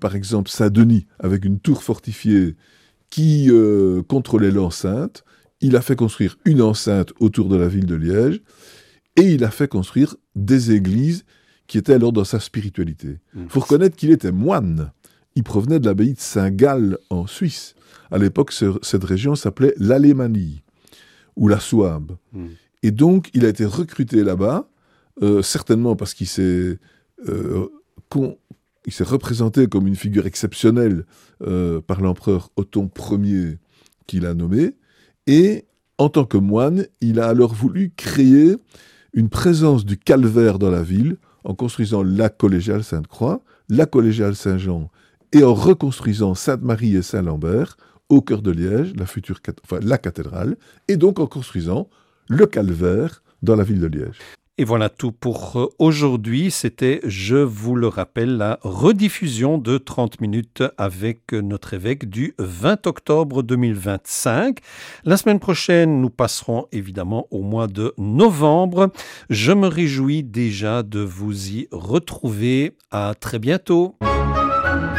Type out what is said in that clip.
par exemple Saint-Denis, avec une tour fortifiée qui contrôlait l'enceinte. Il a fait construire une enceinte autour de la ville de Liège et il a fait construire des églises qui étaient alors dans sa spiritualité. Il faut reconnaître qu'il était moine. Il provenait de l'abbaye de Saint-Gall en Suisse. À l'époque, cette région s'appelait l'Alémanie ou la Souabe. Et donc, il a été recruté là-bas, certainement parce qu'il s'est représenté comme une figure exceptionnelle par l'empereur Othon Ier qu'il a nommé. Et en tant que moine, il a alors voulu créer une présence du calvaire dans la ville en construisant la collégiale Sainte-Croix, la collégiale Saint-Jean et en reconstruisant Sainte-Marie et Saint-Lambert au cœur de Liège, la cathédrale, et donc en construisant le calvaire dans la ville de Liège. Et voilà tout pour aujourd'hui. C'était, je vous le rappelle, la rediffusion de 30 minutes avec notre évêque du 20 octobre 2025. La semaine prochaine, nous passerons évidemment au mois de novembre. Je me réjouis déjà de vous y retrouver. À très bientôt.